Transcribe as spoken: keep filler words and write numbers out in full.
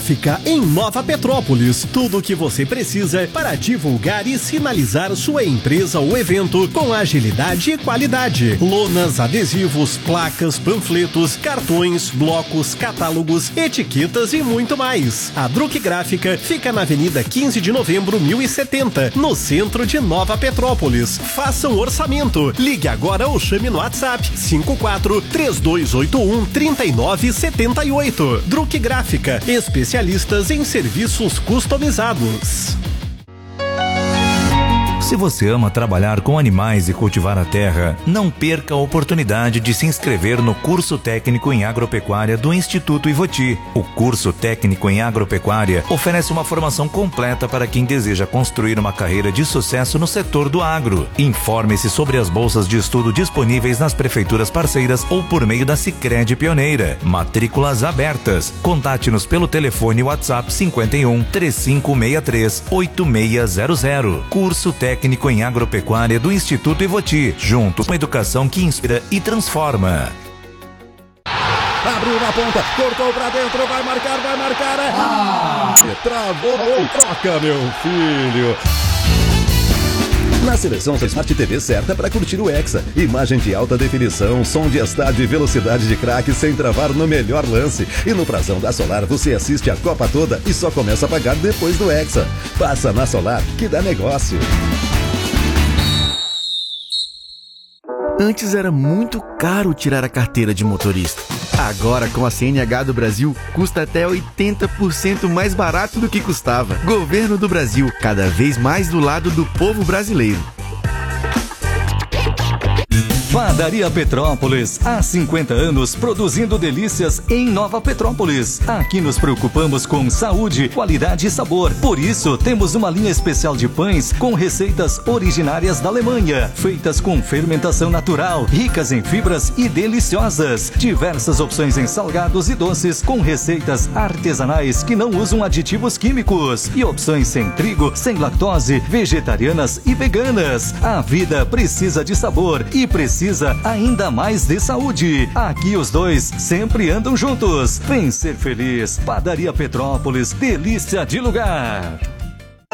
Fica em Nova Petrópolis, tudo o que você precisa para divulgar e sinalizar sua empresa ou evento com agilidade e qualidade. Lonas, adesivos, placas, panfletos, cartões, blocos, catálogos, etiquetas e muito mais. A Druck Gráfica fica na Avenida quinze de novembro, mil e setenta, no centro de Nova Petrópolis. Faça um orçamento. Ligue agora ou chame no WhatsApp cinco quatro três dois oito um três nove sete oito. Druck Gráfica, especialista em serviços customizados. Se você ama trabalhar com animais e cultivar a terra, não perca a oportunidade de se inscrever no curso técnico em agropecuária do Instituto Ivoti. O curso técnico em agropecuária oferece uma formação completa para quem deseja construir uma carreira de sucesso no setor do agro. Informe-se sobre as bolsas de estudo disponíveis nas prefeituras parceiras ou por meio da Sicredi Pioneira. Matrículas abertas. Contate-nos pelo telefone WhatsApp cinco um, três cinco seis três, oito seis zero zero. Curso técnico Técnico em Agropecuária do Instituto Ivoti, juntos com a educação que inspira e transforma. Abriu na ponta, cortou pra dentro, vai marcar, vai marcar, é... Ah! Travou, troca, meu filho! Na seleção da Smart T V certa para curtir o Hexa. Imagem de alta definição, som de estádio e velocidade de craque sem travar no melhor lance. E no prazão da Solar você assiste a Copa toda e só começa a pagar depois do Hexa. Passa na Solar que dá negócio. Antes era muito caro tirar a carteira de motorista. Agora, com a C N H do Brasil, custa até oitenta por cento mais barato do que custava. Governo do Brasil, cada vez mais do lado do povo brasileiro. Padaria Petrópolis, há cinquenta anos produzindo delícias em Nova Petrópolis. Aqui nos preocupamos com saúde, qualidade e sabor. Por isso, temos uma linha especial de pães com receitas originárias da Alemanha, feitas com fermentação natural, ricas em fibras e deliciosas. Diversas opções em salgados e doces com receitas artesanais que não usam aditivos químicos. E opções sem trigo, sem lactose, vegetarianas e veganas. A vida precisa de sabor e precisa Precisa ainda mais de saúde. Aqui os dois sempre andam juntos. Vem ser feliz. Padaria Petrópolis, delícia de lugar.